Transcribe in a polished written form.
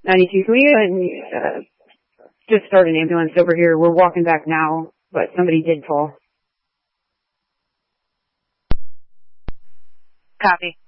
92, can we just start an ambulance over here? We're walking back now, but somebody did fall. Copy.